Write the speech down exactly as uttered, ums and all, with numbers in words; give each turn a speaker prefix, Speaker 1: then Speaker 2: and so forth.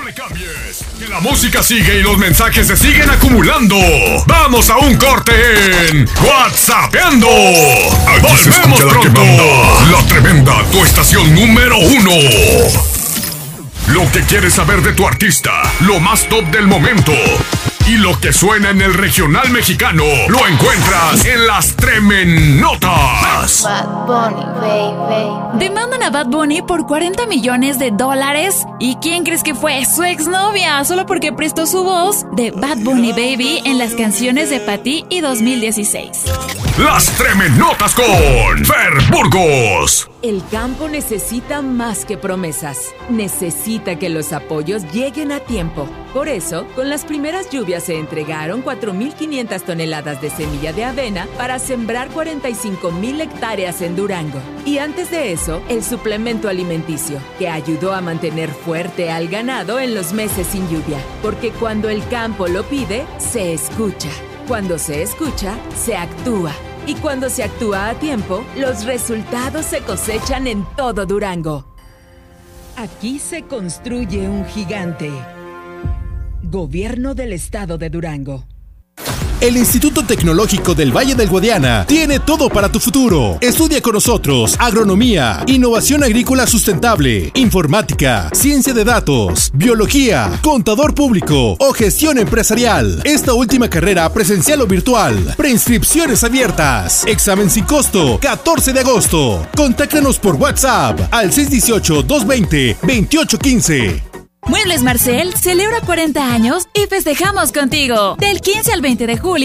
Speaker 1: le cambies, que la música sigue y los mensajes se siguen acumulando. Vamos a un corte en WhatsAppeando. Volvemos pronto. La Tremenda, tu estación número uno. Lo que quieres saber de tu artista, lo más top del momento y lo que suena en el regional mexicano, lo encuentras en las Tremenotas.
Speaker 2: Bad Bunny, baby.
Speaker 3: Demandan a Bad Bunny por cuarenta millones de dólares. ¿Y quién crees que fue? Su exnovia, solo porque prestó su voz de Bad Bunny Baby en las canciones de Pa' Ti y dos mil dieciséis.
Speaker 1: Las Tremenotas con Fer Burgos.
Speaker 4: El campo necesita más que promesas. Necesita que los apoyos lleguen a tiempo. Por eso, con las primeras lluvias se entregaron cuatro mil quinientas toneladas de semilla de avena para sembrar cuarenta y cinco mil hectáreas en Durango. Y antes de eso, el suplemento alimenticio, que ayudó a mantener fuerte al ganado en los meses sin lluvia. Porque cuando el campo lo pide, se escucha. Cuando se escucha, se actúa. Y cuando se actúa a tiempo, los resultados se cosechan en todo Durango. Aquí se construye un gigante. Gobierno del Estado de Durango.
Speaker 5: El Instituto Tecnológico del Valle del Guadiana tiene todo para tu futuro. Estudia con nosotros agronomía, innovación agrícola sustentable, informática, ciencia de datos, biología, contador público o gestión empresarial. Esta última carrera presencial o virtual. Preinscripciones abiertas. Examen sin costo. catorce de agosto. Contáctanos por WhatsApp al seis uno ocho, dos dos cero, dos ocho uno cinco.
Speaker 3: Muebles Marcel celebra cuarenta años y festejamos contigo. Del quince al veinte de julio.